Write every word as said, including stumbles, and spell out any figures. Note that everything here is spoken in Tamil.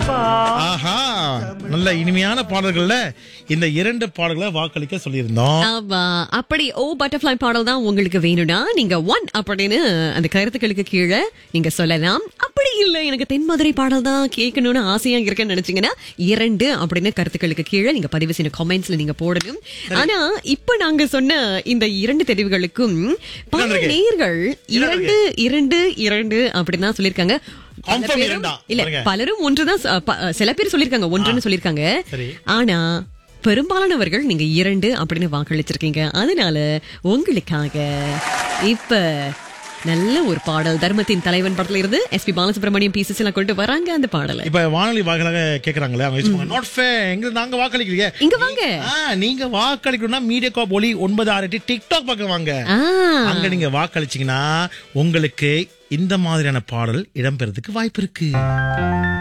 ஆஹா, நல்ல இனிமையான பாடல்கள்ல இந்த இரண்டு பாடல்களை வாக்களிக்க சொல்லியிருந்தோம். ஆமா, அப்படி ஓ பட்டர்ஃப்ளை பாடல் தான் உங்களுக்கு வேணும்னா நீங்க ஒன் அப்படின்னு அந்த கருத்துக்களுக்கு கீழே நீங்க சொல்லலாம். அப்படி இல்ல எனக்கு தென்மதுரை பாடல் தான் கேட்கணும்னு ஆசையா இருக்கேன்னு நினைச்சீங்கன்னா இரண்டு அப்படின்னு கருத்துக்களுக்கு கீழே நீங்க பதிவு செய்யணும், கமெண்ட்ஸ்ல நீங்க போடணும். ஆனா இப்ப நாங்க சொன்ன இந்த இரண்டு தெரிவுகளுக்கும் பல நேயர்கள் இரண்டு இரண்டு இரண்டு அப்படின்னு தான் சொல்லியிருக்காங்க. இல்ல, பலரும் ஒன்றுதான், சில பேர் சொல்லிருக்காங்க ஒன்றுன்னு சொல்லிருக்காங்க. ஆனா பெரும்பாலானவர்கள் நீங்க இரண்டு அப்படின்னு வாக்களிச்சிருக்கீங்க. அதனால உங்களுக்காக இப்ப நல்ல ஒரு பாடல் தர்மத்தின் தலைவன் படத்துல இருந்து எஸ் பி பாலசுப்ரமணியம் பீசஸ் எல்லாம் கொண்டு வராங்க. அந்த பாடலை இப்ப வானொலி வாக்கலாக கேக்குறாங்களே, அவங்க நாட் ஃபேர், எங்க நாங்க வாக்களிக்கலையே, இங்க வாங்க, நீங்க வாக்களிக்கணும்னா மீடியா காப் ஒலி ஒன்பது ஆறு எட்டு டிக்டாக் பக்கம் வாங்க. அங்க நீங்க வாக்களிச்சீங்கன்னா உங்களுக்கு இந்த மாதிரியான பாடல் இடம்பெறதுக்கு வாய்ப்பு இருக்கு.